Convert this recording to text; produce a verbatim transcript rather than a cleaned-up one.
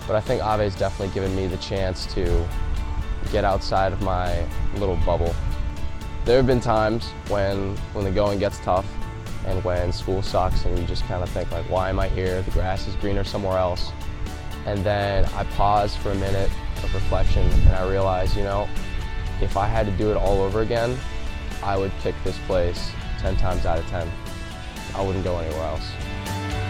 but I think Ave's definitely given me the chance to get outside of my little bubble. There have been times when, when the going gets tough and when school sucks and you just kind of think like, why am I here? The grass is greener somewhere else. And then I pause for a minute of reflection and I realize, you know, if I had to do it all over again, I would pick this place ten times out of ten. I wouldn't go anywhere else.